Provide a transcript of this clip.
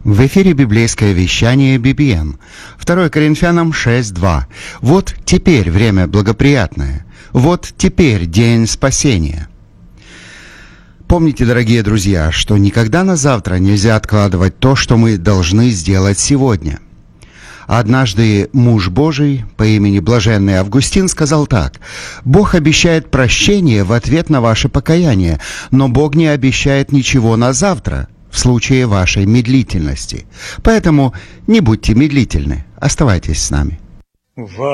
В эфире библейское вещание BBM. 2 Коринфянам 6:2. Вот теперь время благоприятное. Вот теперь день спасения. Помните, дорогие друзья, что никогда на завтра нельзя откладывать то, что мы должны сделать сегодня. Однажды муж Божий по имени Блаженный Августин сказал так: «Бог обещает прощение в ответ на ваше покаяние, но Бог не обещает ничего на завтра в случае вашей медлительности. Поэтому не будьте медлительны, оставайтесь с нами».